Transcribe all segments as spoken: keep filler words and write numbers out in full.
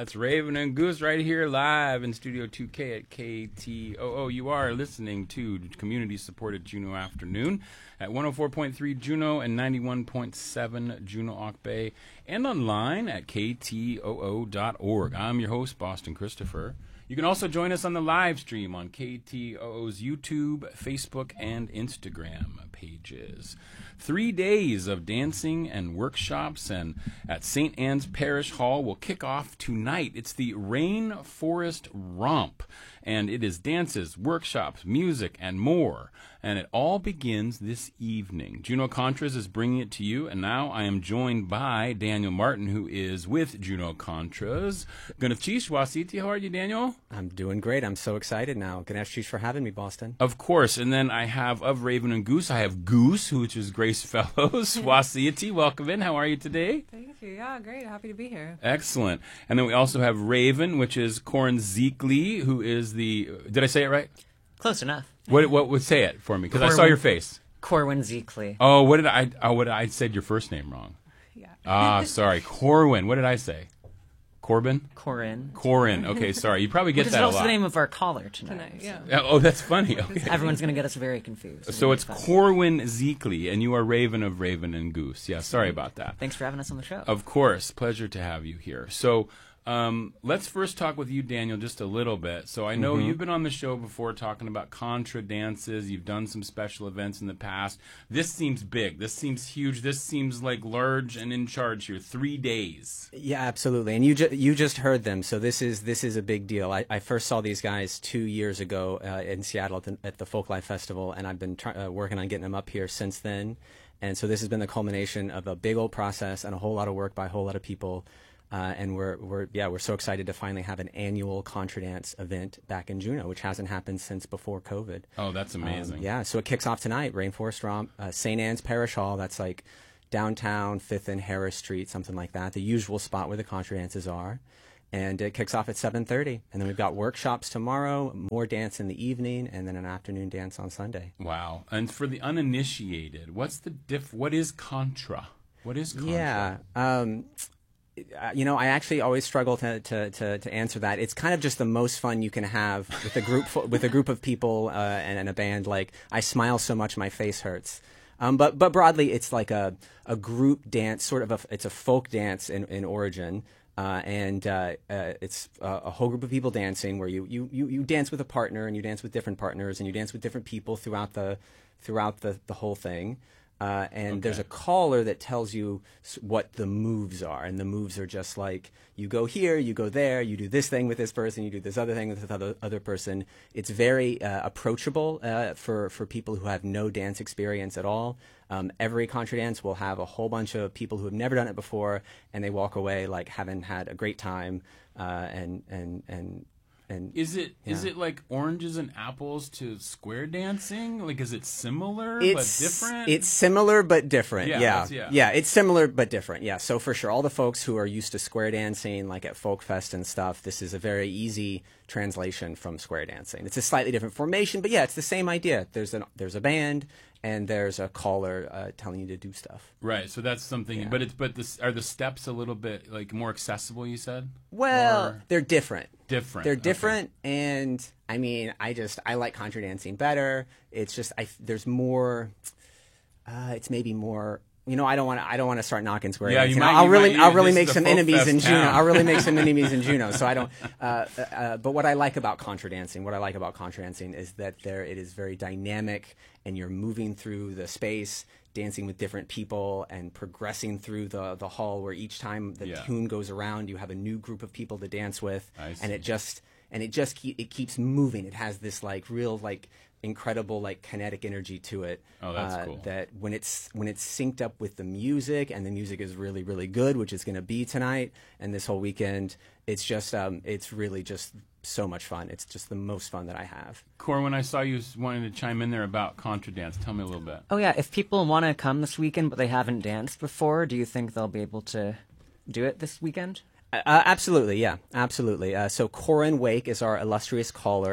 That's Raven and Goose right here live in Studio two K at K T O O. You are listening to community-supported Juneau Afternoon at one oh four point three Juneau and ninety-one point seven Juneau Auk Bay, and online at K T O O dot org. I'm your host, Boston Christopher. You can also join us on the live stream on K T O O's YouTube, Facebook, and Instagram pages. Three days of dancing and workshops and at Saint Anne's Parish Hall will kick off tonight. It's the Rainforest Romp, and it is dances, workshops, music, and more. And it all begins this evening. Juneau Contras is bringing it to you, and now I am joined by Daniel Martin, who is with Juneau Contras. Ganesh Wasiti, how are you, Daniel? I'm doing great. I'm so excited now. Ganesh Chish for having me, Boston. Of course. And then I have of Raven and Goose, I have Goose, which is Grace Fellows. Wasiti, welcome in. How are you today? Thank you. Yeah, great. Happy to be here. Excellent. And then we also have Raven, which is Corin Zeekly, who is the, did I say it right? Close enough. What what would say it for me? Because I saw your face. Corwin Zeekly. Oh, what did I? Oh, what I said your first name wrong. Yeah. Ah, sorry, Corwin. What did I say? Corbin. Corin. Corin. Okay, sorry. You probably get Which that is a also lot. the name of our caller tonight. Tonight, yeah. Yeah, oh, that's funny. Okay. Everyone's going to get us very confused. So it's Corwin Zeekly, and you are Raven of Raven and Goose. Yeah, sorry about that. Thanks for having us on the show. Of course, pleasure to have you here. So. Um, let's first talk with you, Daniel, just a little bit. So I know mm-hmm. you've been on the show before talking about contra dances. You've done some special events in the past. This seems big. This seems huge. This seems like large and in charge here. Three days. Yeah, absolutely. And you ju- you just heard them. So this is this is a big deal. I, I first saw these guys two years ago uh, in Seattle at the, at the Folklife Festival, and I've been try- uh, working on getting them up here since then. And so this has been the culmination of a big old process and a whole lot of work by a whole lot of people. Uh, and we're we're yeah we're so excited to finally have an annual Contra Dance event back in Juneau, which hasn't happened since before COVID. Oh, that's amazing! Um, yeah, so it kicks off tonight. Rainforest Romp, uh, Saint Anne's Parish Hall. That's like downtown Fifth and Harris Street, something like that. The usual spot where the Contra dances are, and it kicks off at seven thirty. And then we've got workshops tomorrow, more dance in the evening, and then an afternoon dance on Sunday. Wow! And for the uninitiated, what's the diff? What is Contra? What is Contra? Yeah. Um, You know, I actually always struggle to, to, to, to answer that. It's kind of just the most fun you can have with a group with a group of people uh, and, and a band. Like, I smile so much my face hurts. Um, but but broadly, it's like a a group dance, sort of a it's a folk dance in, in origin, uh, and uh, uh, it's a, a whole group of people dancing where you, you, you, you dance with a partner and you dance with different partners and you dance with different people throughout the throughout the, the whole thing. Uh, and okay. There's a caller that tells you what the moves are, and the moves are just like, you go here, you go there, you do this thing with this person, you do this other thing with this other, other person. It's very uh, approachable uh, for, for people who have no dance experience at all. Um, every Contra Dance will have a whole bunch of people who have never done it before, and they walk away like having had a great time, uh, and, and, and And, is it yeah. is it like oranges and apples to square dancing? Like, is it similar it's, but different? It's similar but different. Yeah, yeah. yeah, yeah, it's similar but different. Yeah, so for sure, all the folks who are used to square dancing, like at Folk Fest and stuff, this is a very easy translation from square dancing. It's a slightly different formation, but yeah, it's the same idea. There's an there's a band. And there's a caller uh, telling you to do stuff. Right. So that's something. Yeah. But it's but this are the steps a little bit like more accessible? You said. Well, or they're different. Different. They're different, okay. And I mean, I just I like contra dancing better. It's just I there's more. Uh, it's maybe more. You know, I don't want to. I don't want to start knocking square yeah, dancing. You might, I'll you really, might, I'll really make some Folk enemies Fest in Juneau. town. I'll really make some enemies in Juneau. So I don't. Uh, uh, but what I like about contra dancing, what I like about contra dancing, is that there it is very dynamic, and you're moving through the space, dancing with different people, and progressing through the the hall. Where each time the yeah. tune goes around, you have a new group of people to dance with, I see. and it just and it just keep, it keeps moving. It has this like real like. incredible like kinetic energy to it. Oh, that's uh, cool. That when it's when it's synced up with the music, and the music is really really good, which is going to be tonight and this whole weekend. It's just um, it's really just so much fun. It's just the most fun that I have. Cor, when I saw you wanting to chime in there about Contra Dance, tell me a little bit. Oh yeah, if people want to come this weekend but they haven't danced before, do you think they'll be able to do it this weekend? Uh, absolutely, yeah, absolutely. Uh, so Corin Wake is our illustrious caller.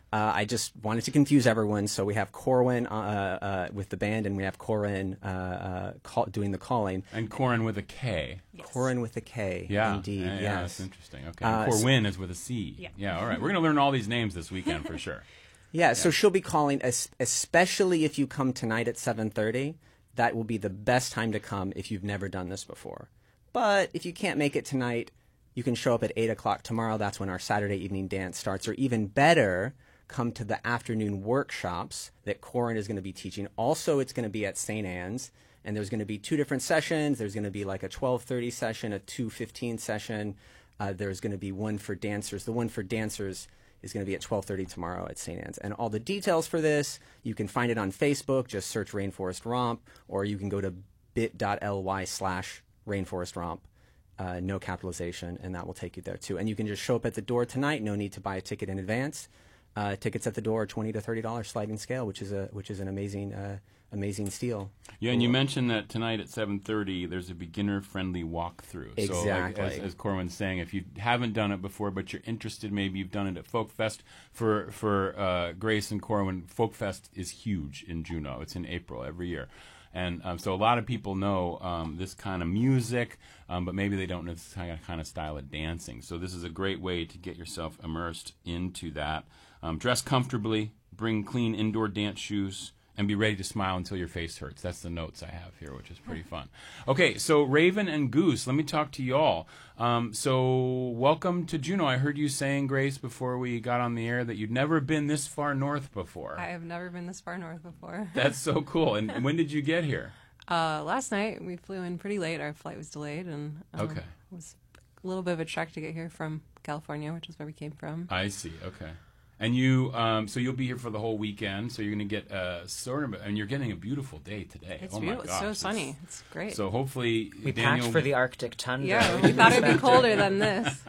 Uh, I just wanted to confuse everyone, so we have Corwin uh, uh, with the band, and we have Corin uh, uh, call, doing the calling. And Corin with a K. Yes. Corin with a K, Yeah, indeed, yeah, yeah, yes. that's interesting. Okay, Uh, and Corwin is with a C. Yeah. yeah, all right. We're going to learn all these names this weekend for sure. Yeah, so she'll be calling, es- especially if you come tonight at seven thirty. That will be the best time to come if you've never done this before. But if you can't make it tonight, you can show up at eight o'clock tomorrow. That's when our Saturday evening dance starts. Or even better, come to the afternoon workshops that Corin is going to be teaching. Also, it's going to be at Saint Anne's, and there's going to be two different sessions. There's going to be like a twelve thirty session, a two fifteen session. Uh, there's going to be one for dancers. The one for dancers is going to be at twelve thirty tomorrow at Saint Anne's. And all the details for this, you can find it on Facebook. Just search Rainforest Romp, or you can go to bit.ly slash Rainforest Romp. Uh, no capitalization, and that will take you there too. And you can just show up at the door tonight. No need to buy a ticket in advance. Uh, tickets at the door are twenty to thirty dollars sliding scale, which is a which is an amazing uh, amazing steal. Yeah, and you mentioned that tonight at seven thirty there's a beginner-friendly walkthrough. Exactly. So, like, as, as Corwin's saying, if you haven't done it before but you're interested, maybe you've done it at Folk Fest. For for uh, Grace and Corwin, Folk Fest is huge in Juneau. It's in April every year. And um, so a lot of people know um, this kind of music, um, but maybe they don't know this kind of, kind of style of dancing. So this is a great way to get yourself immersed into that. Um, dress comfortably, bring clean indoor dance shoes, and be ready to smile until your face hurts. That's the notes I have here, which is pretty fun. Okay, so Raven and Goose, let me talk to y'all. Um, so welcome to Juneau. I heard you saying, Grace, before we got on the air that you'd never been this far north before. I have never been this far north before. That's so cool. And when did you get here? Uh, last night we flew in pretty late. Our flight was delayed, and um, Okay. it was a little bit of a trek to get here from California, which is where we came from. I see. Okay. And you, um, so you'll be here for the whole weekend. So you're going to get a sort of, and you're getting a beautiful day today. It's oh beautiful. My It's gosh, so sunny. It's great. So hopefully, We Daniel, packed for the Arctic tundra. yeah, we thought it'd be colder than this.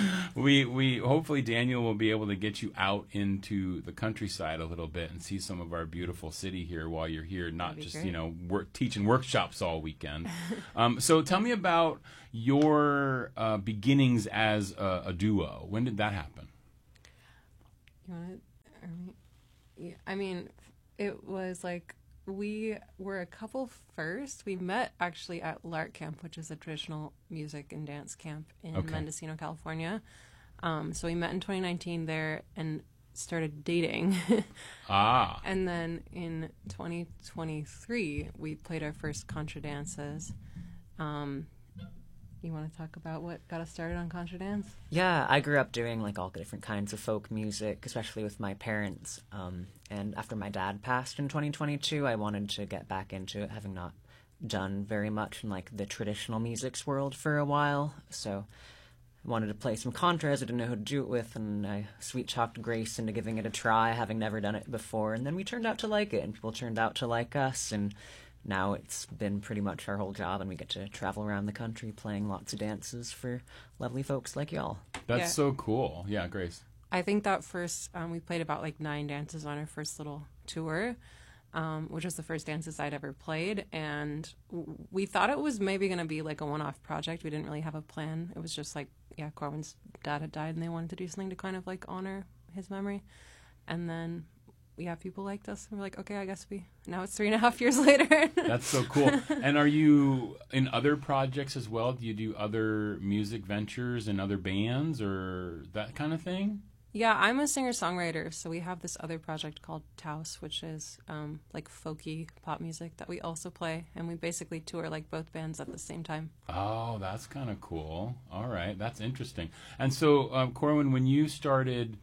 we we hopefully Daniel will be able to get you out into the countryside a little bit and see some of our beautiful city here while you're here, not That'd be just great. you know work, teaching workshops all weekend. um, so tell me about your uh, beginnings as a, a duo. When did that happen? You want to? Yeah, I mean, it was like we were a couple first. We met actually at Lark Camp, which is a traditional music and dance camp in Okay. Mendocino, California. Um, so we met in twenty nineteen there and started dating. Ah, And then in twenty twenty-three, we played our first Contra Dances. Um, you want to talk about what got us started on Contra Dance? Yeah, I grew up doing like all different kinds of folk music, especially with my parents. Um, and after my dad passed in twenty twenty-two, I wanted to get back into it, having not done very much in like the traditional music's world for a while. So I wanted to play some contras I didn't know who to do it with, and I sweet talked Grace into giving it a try, having never done it before. And then we turned out to like it, and people turned out to like us, and now it's been pretty much our whole job, and we get to travel around the country playing lots of dances for lovely folks like y'all. that's Yeah. so cool. Yeah, Grace. I think that first, um, we played about like nine dances on our first little tour, um, which was the first dances I'd ever played. And w- we thought it was maybe going to be like a one-off project. We didn't really have a plan. It was just like, yeah, Corwin's dad had died and they wanted to do something to kind of like honor his memory. And then, yeah, people liked us. And we're like, okay, I guess we, now it's three and a half years later. That's so cool. And are you in other projects as well? Do you do other music ventures and other bands or that kind of thing? Yeah, I'm a singer-songwriter, so we have this other project called Taos, which is um, like folky pop music that we also play, and we basically tour like both bands at the same time. Oh, that's kind of cool. All right, that's interesting. And so, um, Corwin, when you started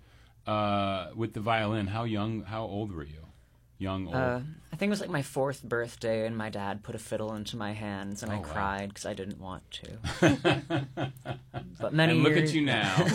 uh, with the violin, how young, how old were you? Young, old? Uh, I think it was like my fourth birthday, and my dad put a fiddle into my hands, and Oh, I wow. cried because I didn't want to. But many and look years, at you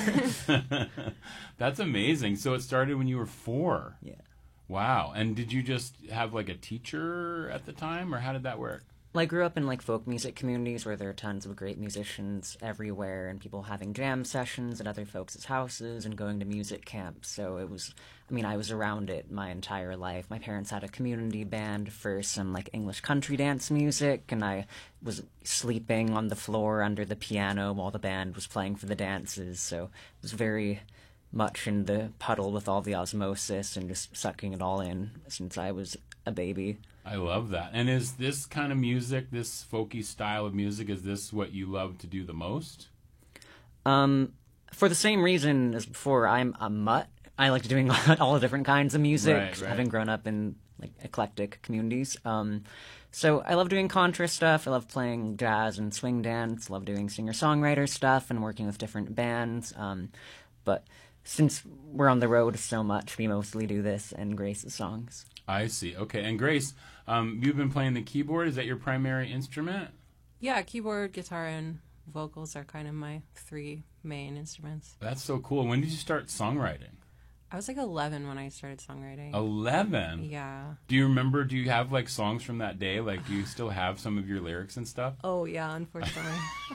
now. That's amazing. So it started when you were four. Yeah. Wow. And did you just have like a teacher at the time, or how did that work? Well, I grew up in like folk music communities where there are tons of great musicians everywhere, and people having jam sessions at other folks' houses and going to music camps. So it was, I mean, I was around it my entire life. My parents had a community band for some like English country dance music, and I was sleeping on the floor under the piano while the band was playing for the dances. So it was very, much in the puddle with all the osmosis and just sucking it all in since I was a baby. I love that. And is this kind of music, this folky style of music, is this what you love to do the most? Um, for the same reason as before, I'm a mutt. I like doing all the different kinds of music, Right, right. having grown up in like eclectic communities. Um, so I love doing contra stuff. I love playing jazz and swing dance. Love doing singer-songwriter stuff and working with different bands. Um, but since we're on the road so much, we mostly do this and Grace's songs. I see. Okay. And Grace, um, you've been playing the keyboard. Is that your primary instrument? Yeah, keyboard, guitar, and vocals are kind of my three main instruments. That's so cool. When did you start songwriting? I was like eleven when I started songwriting. eleven? Yeah. Do you remember, do you have like songs from that day? Like, do you still have some of your lyrics and stuff? Oh, yeah, unfortunately.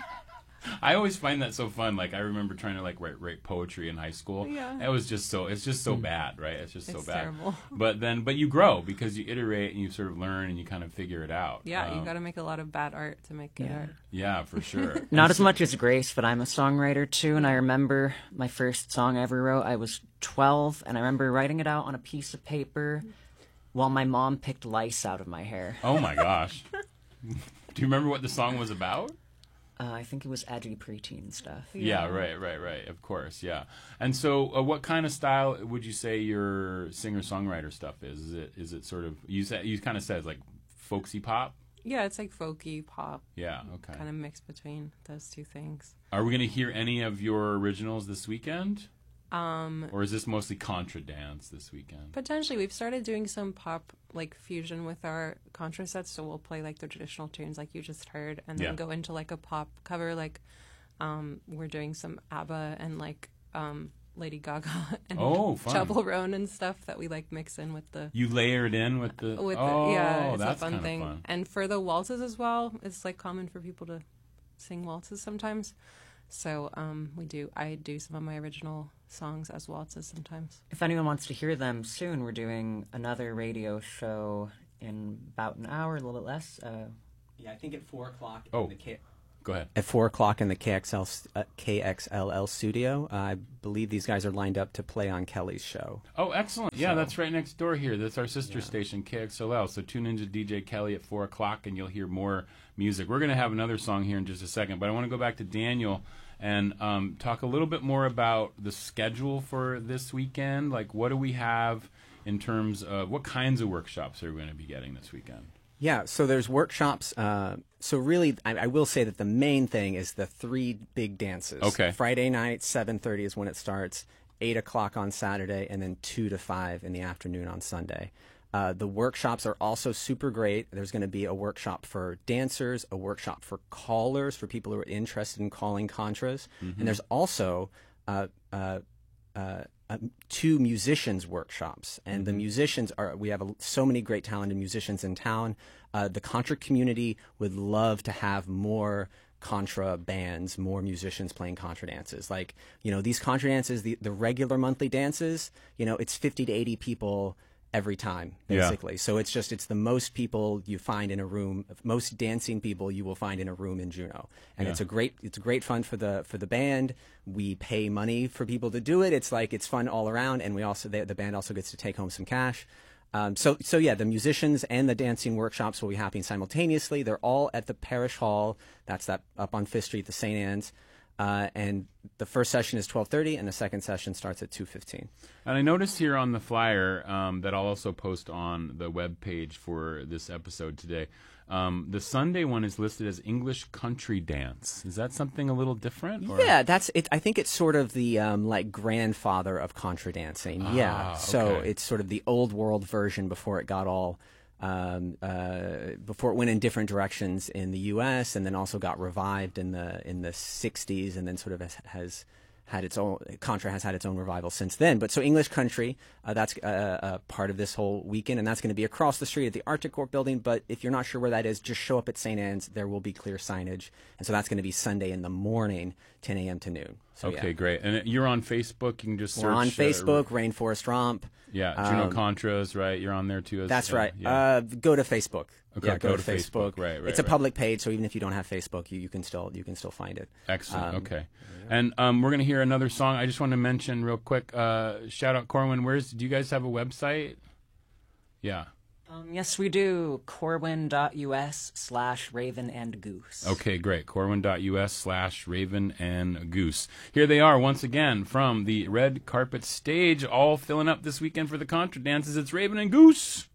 I always find that so fun. Like, I remember trying to like write, write poetry in high school. Yeah. It was just so, it's just so bad, right? It's just so It's bad. terrible. But then, but you grow because you iterate and you sort of learn and you kind of figure it out. Yeah, you Um, got to make a lot of bad art to make good Yeah. art. Yeah, for sure. Not as much as Grace, but I'm a songwriter too, and I remember my first song I ever wrote. I was twelve, and I remember writing it out on a piece of paper while my mom picked lice out of my hair. Oh my gosh. Do you remember what the song was about? Uh, I think it was edgy preteen stuff. Yeah, right, right, right. Of course, yeah. And so, uh, what kind of style would you say your singer-songwriter stuff is? Is it is it sort of you said you kind of said like folksy pop? Yeah, it's like folky pop, Yeah, okay. kind of mixed between those two things. Are we going to hear any of your originals this weekend? Um, Or is this mostly contra dance this weekend? Potentially, we've started doing some pop like fusion with our contra sets, so we'll play like the traditional tunes like you just heard, and then Yeah. go into like a pop cover. Like um, we're doing some ABBA and like um, Lady Gaga and Oh, fun. Chapel Roan and stuff that we like mix in with the You layered in with the with oh, the, yeah, it's that's a fun kinda thing. fun. And for the waltzes as well, it's like common for people to sing waltzes sometimes. So um, we do. I do some of my original songs as waltzes sometimes. If anyone wants to hear them soon, we're doing another radio show in about an hour, a little bit less. Uh, Yeah, I think at four o'clock. Oh. In the K- Go ahead. at four o'clock in the K X L uh, K X L L studio. Uh, I believe these guys are lined up to play on Kelly's show. Oh, excellent. Yeah, So- that's right next door here. That's our sister Yeah. station, K X L L. So tune into D J Kelly at four o'clock and you'll hear more music. We're going to have another song here in just a second, but I want to go back to Daniel and um, talk a little bit more about the schedule for this weekend. Like, what do we have in terms of what kinds of workshops are we going to be getting this weekend? Yeah, so there's workshops. Uh, so really, I, I will say that the main thing is the three big dances. Okay. Friday night, seven thirty is when it starts, eight o'clock on Saturday, and then two to five in the afternoon on Sunday. Uh, the workshops are also super great. There's going to be a workshop for dancers, a workshop for callers, for people who are interested in calling contras. And there's also uh, uh, uh, uh, two musicians workshops, and the musicians are we have a, so many great talented musicians in town. Uh, the contra community would love to have more contra bands, more musicians playing contra dances. Like, you know, these contra dances, the, the regular monthly dances, you know, it's fifty to eighty people every time, Yeah. basically. So it's just, it's the most people you find in a room, most dancing people you will find in a room in Juneau. And Yeah. it's a great, it's great fun for the, for the band. We pay money for people to do it. It's like, it's fun all around. And we also, the, the band also gets to take home some cash. Um, so, so yeah, the musicians and the dancing workshops will be happening simultaneously. They're all at the Parish Hall. That's that up on Fifth Street, the Saint Anne's. Uh, and the first session is twelve thirty, and the second session starts at two fifteen. And I noticed here on the flyer um, that I'll also post on the web page for this episode today. Um, the Sunday one is listed as English Country Dance. Is that something a little different? Or? Yeah, that's it. I think it's sort of the um, like grandfather of contra dancing. yeah, Ah, so okay. it's sort of the old world version before it got all um, uh, before it went in different directions in the U S and then also got revived in the in the sixties, and then sort of has, has had its own contra has had its own revival since then. But so English Country, uh, that's uh, a part of this whole weekend, and that's going to be across the street at the Arctic Corp building. But if you're not sure where that is, just show up at Saint Anne's. There will be clear signage, and so that's going to be Sunday in the morning, ten a.m. to noon. So, Okay, yeah. great. And you're on Facebook. You can just search. We're on uh, Facebook, Rainforest Romp. yeah, Juno um, Contras, right? You're on there too. As, That's uh, right. Yeah. Uh, go to Facebook. Okay, yeah, go go, to to Facebook. Facebook. Right, right, It's a right. public page, so even if you don't have Facebook, you, you can still you can still find it. Excellent. Um, okay. And um, we're going to hear another song. I just want to mention real quick, uh, shout out Corwin. Where's, do you guys have a website? Yeah. Um, yes, we do. Corwin.us slash Raven and Goose. Okay, great. Corwin.us slash Raven and Goose. Here they are once again from the red carpet stage, all filling up this weekend for the Contra dances. It's Raven and Goose.